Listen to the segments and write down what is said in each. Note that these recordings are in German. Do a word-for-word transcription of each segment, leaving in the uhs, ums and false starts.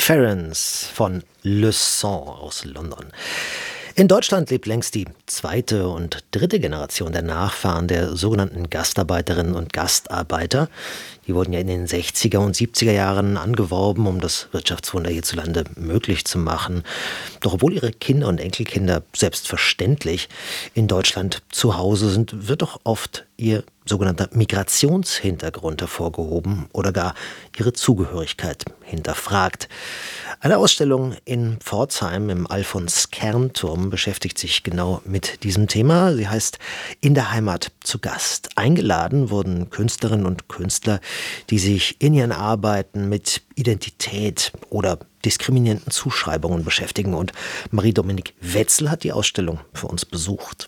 Ference von Le Son aus London. In Deutschland lebt längst die zweite und dritte Generation der Nachfahren der sogenannten Gastarbeiterinnen und Gastarbeiter. Die wurden ja in den sechziger und siebziger Jahren angeworben, um das Wirtschaftswunder hierzulande möglich zu machen. Doch obwohl ihre Kinder und Enkelkinder selbstverständlich in Deutschland zu Hause sind, wird doch oft ihr sogenannter Migrationshintergrund hervorgehoben oder gar ihre Zugehörigkeit hinterfragt. Eine Ausstellung in Pforzheim im Alfons-Kern-Turm beschäftigt sich genau mit diesem Thema. Sie heißt In der Heimat zu Gast. Eingeladen wurden Künstlerinnen und Künstler, die sich in ihren Arbeiten mit Identität oder diskriminierenden Zuschreibungen beschäftigen. Und Marie-Dominique Wetzel hat die Ausstellung für uns besucht.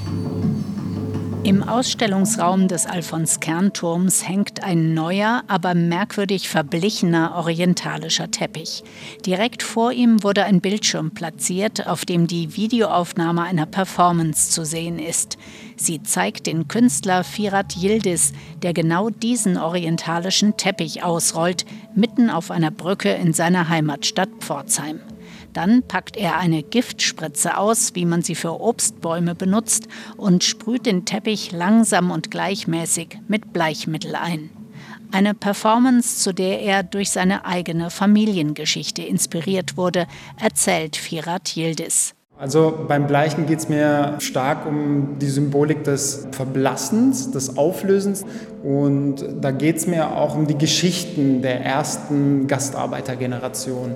Im Ausstellungsraum des Alfons-Kern-Turms hängt ein neuer, aber merkwürdig verblichener orientalischer Teppich. Direkt vor ihm wurde ein Bildschirm platziert, auf dem die Videoaufnahme einer Performance zu sehen ist. Sie zeigt den Künstler Firat Yildiz, der genau diesen orientalischen Teppich ausrollt, mitten auf einer Brücke in seiner Heimatstadt Pforzheim. Dann packt er eine Giftspritze aus, wie man sie für Obstbäume benutzt, und sprüht den Teppich langsam und gleichmäßig mit Bleichmittel ein. Eine Performance, zu der er durch seine eigene Familiengeschichte inspiriert wurde, erzählt Firat Yildiz. Also beim Bleichen geht es mir stark um die Symbolik des Verblassens, des Auflösens. Und da geht es mir auch um die Geschichten der ersten Gastarbeitergeneration.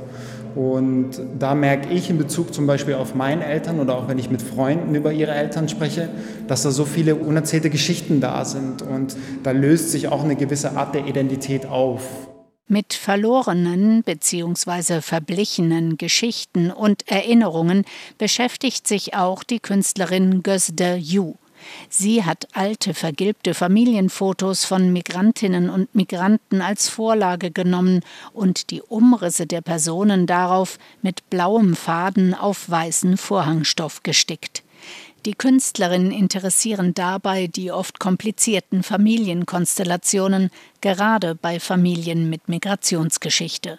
Und da merke ich in Bezug zum Beispiel auf meine Eltern oder auch wenn ich mit Freunden über ihre Eltern spreche, dass da so viele unerzählte Geschichten da sind. Und da löst sich auch eine gewisse Art der Identität auf. Mit verlorenen bzw. verblichenen Geschichten und Erinnerungen beschäftigt sich auch die Künstlerin Gözde Yu. Sie hat alte, vergilbte Familienfotos von Migrantinnen und Migranten als Vorlage genommen und die Umrisse der Personen darauf mit blauem Faden auf weißen Vorhangstoff gestickt. Die Künstlerin interessieren dabei die oft komplizierten Familienkonstellationen, gerade bei Familien mit Migrationsgeschichte.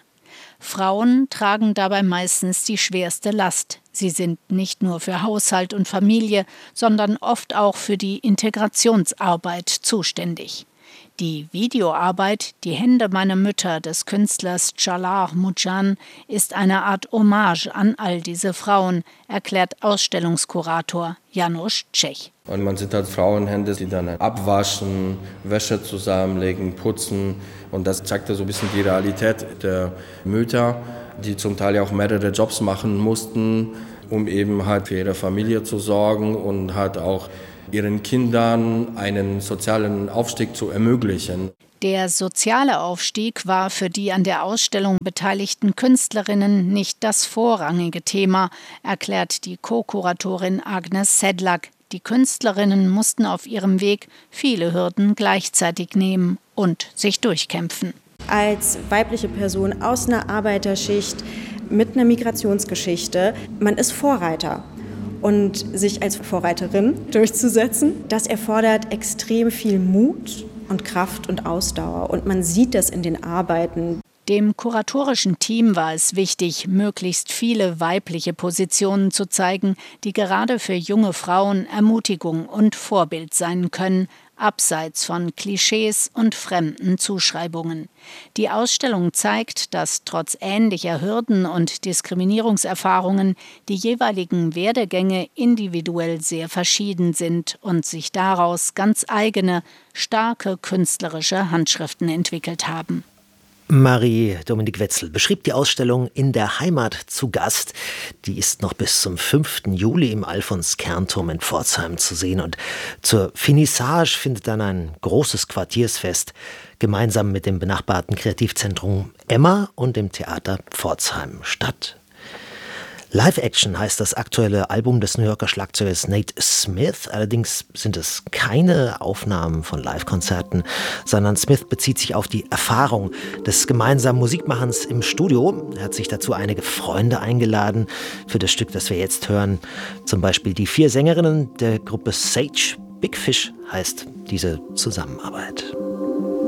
Frauen tragen dabei meistens die schwerste Last. Sie sind nicht nur für Haushalt und Familie, sondern oft auch für die Integrationsarbeit zuständig. Die Videoarbeit »Die Hände meiner Mütter« des Künstlers Csalar Mucan ist eine Art Hommage an all diese Frauen, erklärt Ausstellungskurator Janusz Czech. Und man sieht halt Frauenhände, die dann abwaschen, Wäsche zusammenlegen, putzen. Und das zeigt ja so ein bisschen die Realität der Mütter, die zum Teil ja auch mehrere Jobs machen mussten, um eben halt für ihre Familie zu sorgen und halt auch ihren Kindern einen sozialen Aufstieg zu ermöglichen. Der soziale Aufstieg war für die an der Ausstellung beteiligten Künstlerinnen nicht das vorrangige Thema, erklärt die Co-Kuratorin Agnes Sedlak. Die Künstlerinnen mussten auf ihrem Weg viele Hürden gleichzeitig nehmen und sich durchkämpfen. Als weibliche Person aus einer Arbeiterschicht mit einer Migrationsgeschichte, man ist Vorreiter. Und sich als Vorreiterin durchzusetzen, das erfordert extrem viel Mut und Kraft und Ausdauer. Und man sieht das in den Arbeiten. Dem kuratorischen Team war es wichtig, möglichst viele weibliche Positionen zu zeigen, die gerade für junge Frauen Ermutigung und Vorbild sein können, abseits von Klischees und fremden Zuschreibungen. Die Ausstellung zeigt, dass trotz ähnlicher Hürden und Diskriminierungserfahrungen die jeweiligen Werdegänge individuell sehr verschieden sind und sich daraus ganz eigene, starke künstlerische Handschriften entwickelt haben. Marie-Dominique Wetzel beschrieb die Ausstellung In der Heimat zu Gast. Die ist noch bis zum fünften Juli im Alfons-Kern-Turm in Pforzheim zu sehen. Und zur Finissage findet dann ein großes Quartiersfest gemeinsam mit dem benachbarten Kreativzentrum Emma und dem Theater Pforzheim statt. Live Action heißt das aktuelle Album des New Yorker Schlagzeugers Nate Smith. Allerdings sind es keine Aufnahmen von Live-Konzerten, sondern Smith bezieht sich auf die Erfahrung des gemeinsamen Musikmachens im Studio. Er hat sich dazu einige Freunde eingeladen für das Stück, das wir jetzt hören. Zum Beispiel die vier Sängerinnen der Gruppe Sage. Big Fish heißt diese Zusammenarbeit.